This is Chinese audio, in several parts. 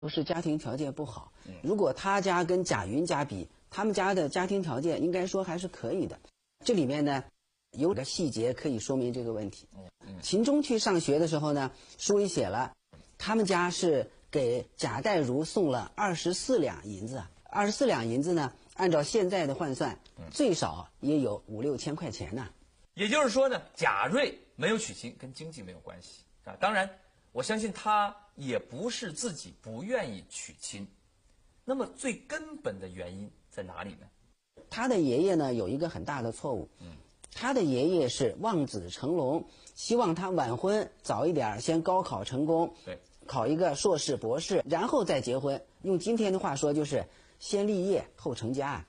不是家庭条件不好，如果他家跟贾云家比，他们家的家庭条件应该说还是可以的。这里面呢，有个细节可以说明这个问题。秦钟去上学的时候呢，书里写了，他们家是给贾代儒送了24两银子，24两银子呢，按照现在的换算，最少也有5、6千块钱呢。 也就是说呢，贾瑞没有娶亲跟经济没有关系啊。当然，我相信他也不是自己不愿意娶亲。那么最根本的原因在哪里呢？ 他的爷爷呢有一个很大的错误，他的爷爷是望子成龙，希望他晚婚早一点，先高考成功， 对， 考一个硕士、博士，然后再结婚。用今天的话说，就是先立业后成家。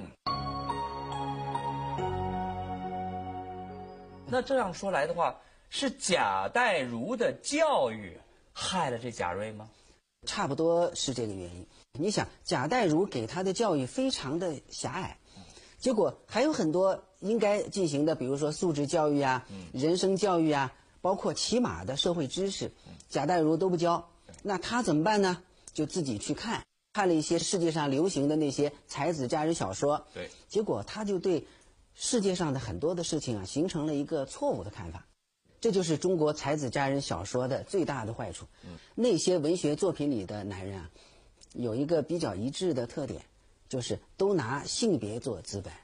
那这样说来的话，是贾代儒的教育害了这贾瑞吗？ 差不多是这个原因。你想，贾代儒给他的教育非常的狭隘，结果还有很多应该进行的，比如说素质教育啊、人生教育啊，包括起码的社会知识，贾代儒都不教。那他怎么办呢？就自己去看了一些世界上流行的那些才子佳人小说， 对， 结果他就对世界上的很多的事情啊，形成了一个错误的看法。这就是中国才子佳人小说的最大的坏处。那些文学作品里的男人啊，有一个比较一致的特点，就是都拿性别做资本。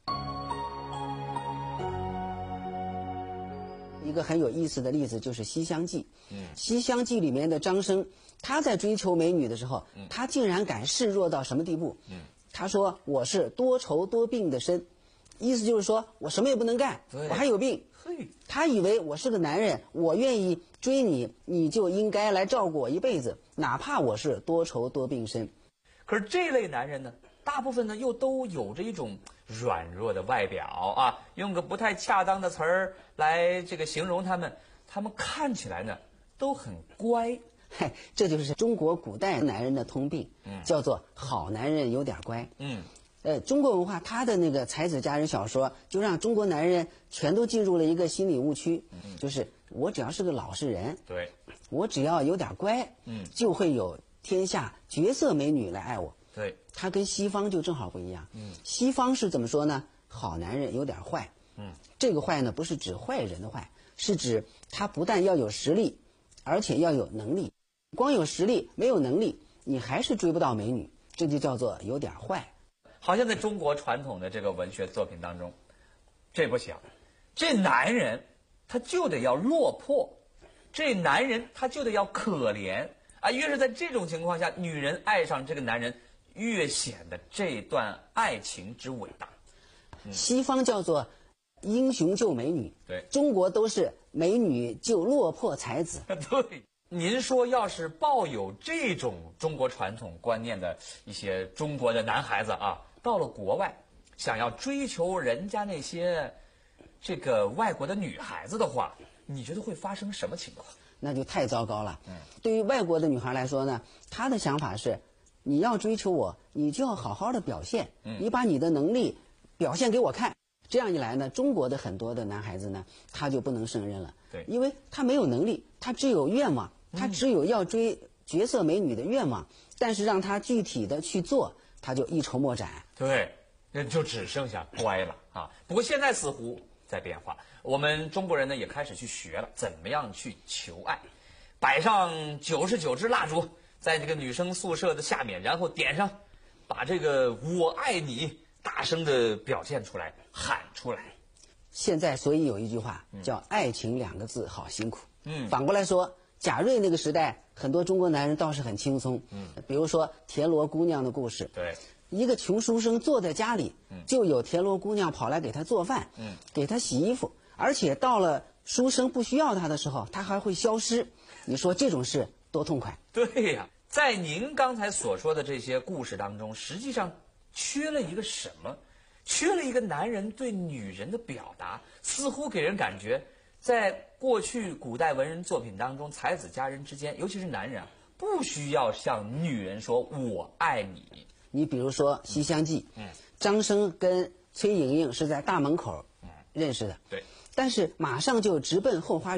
一个很有意思的例子就是《西厢记》。西厢记》里面的张生，他在追求美女的时候，他竟然敢示弱到什么地步？他说：“我是多愁多病的身。”意思就是说我什么也不能干，我还有病。他以为我是个男人，我愿意追你，你就应该来照顾我一辈子，哪怕我是多愁多病身。 可是这类男人呢，大部分呢又都有着一种软弱的外表啊，用个不太恰当的词儿来这个形容他们看起来呢都很乖。 这就是中国古代男人的通病，叫做好男人有点乖。中国文化它的那个才子佳人小说，就让中国男人全都进入了一个心理误区，就是我只要是个老实人， 对， 我只要有点乖，就会有天下绝色美女来爱我。 对， 它跟西方就正好不一样。西方是怎么说呢？好男人有点坏。这个坏呢，不是指坏人的坏，是指他不但要有实力，而且要有能力。光有实力没有能力，你还是追不到美女，这就叫做有点坏。 好像在中国传统的这个文学作品当中，这不行，这男人他就得要落魄，这男人他就得要可怜啊。越是在这种情况下，女人爱上这个男人，越显得这段爱情之伟大。 西方叫做英雄救美女， 对， 中国都是美女救落魄才子。 对。您说，要是抱有这种中国传统观念的一些中国的男孩子啊，到了国外，想要追求人家那些这个外国的女孩子的话，你觉得会发生什么情况？ 那就太糟糕了。对于外国的女孩来说呢，她的想法是，你要追求我，你就要好好的表现，你把你的能力表现给我看。这样一来呢，中国的很多的男孩子呢，他就不能胜任了。 对， 因为他没有能力，他只有愿望。他只有要追绝色美女的愿望，但是让他具体的去做，他就一筹莫展。 对，那就只剩下乖了啊。不过现在似乎在变化，我们中国人呢也开始去学了怎么样去求爱，摆上99支蜡烛，在这个女生宿舍的下面，然后点上，把这个我爱你大声的表现出来，喊出来。 现在所以有一句话叫爱情2个字好辛苦。反过来说，贾瑞那个时代，很多中国男人倒是很轻松。比如说田螺姑娘的故事。 对， 一个穷书生坐在家里，就有田螺姑娘跑来给他做饭，给他洗衣服，而且到了书生不需要他的时候，他还会消失。你说这种事多痛快？ 对呀，在您刚才所说的这些故事当中，实际上缺了一个什么？缺了一个男人对女人的表达，似乎给人感觉，在过去古代文人作品当中，才子佳人之间，尤其是男人啊，不需要向女人说我爱你。 你比如说《西厢记》，张生跟崔莺莺是在大门口认识的， 对， 但是马上就直奔后花园，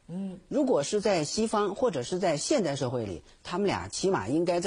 如果是在西方或者是在现代社会里，他们俩起码应该在